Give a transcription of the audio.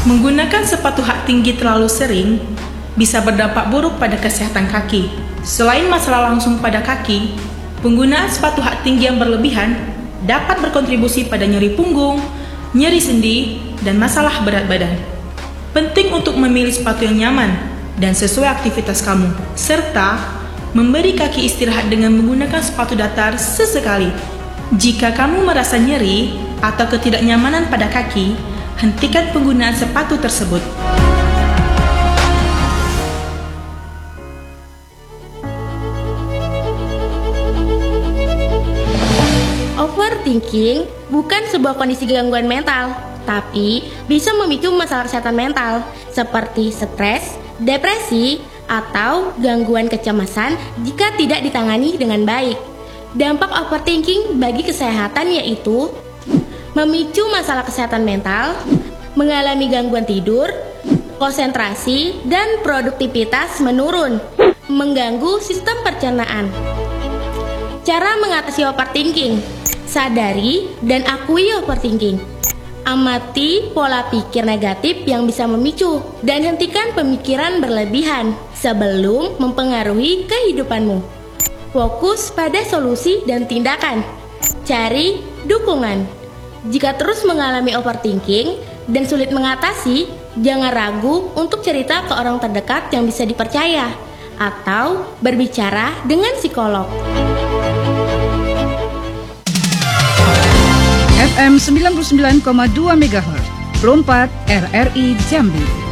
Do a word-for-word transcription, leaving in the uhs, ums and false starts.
Menggunakan sepatu hak tinggi terlalu sering bisa berdampak buruk pada kesehatan kaki. Selain masalah langsung pada kaki, penggunaan sepatu hak tinggi yang berlebihan dapat berkontribusi pada nyeri punggung, nyeri sendi, dan masalah berat badan. Penting untuk memilih sepatu yang nyaman dan sesuai aktivitas kamu, serta memberi kaki istirahat dengan menggunakan sepatu datar sesekali. Jika kamu merasa nyeri atau ketidaknyamanan pada kaki, hentikan penggunaan sepatu tersebut. Overthinking bukan sebuah kondisi gangguan mental, tapi bisa memicu masalah kesehatan mental seperti stres, depresi, atau gangguan kecemasan jika tidak ditangani dengan baik. Dampak overthinking bagi kesehatan yaitu memicu masalah kesehatan mental, mengalami gangguan tidur, konsentrasi, dan produktivitas menurun, mengganggu sistem pencernaan. Cara mengatasi overthinking: sadari dan akui overthinking. Amati pola pikir negatif yang bisa memicu, dan hentikan pemikiran berlebihan sebelum mempengaruhi kehidupanmu. Fokus pada solusi dan tindakan. Cari dukungan. Jika terus mengalami overthinking dan sulit mengatasi, jangan ragu untuk cerita ke orang terdekat yang bisa dipercaya atau berbicara dengan psikolog. F M sembilan puluh sembilan koma dua megahertz, Pelumpang R R I Jambi.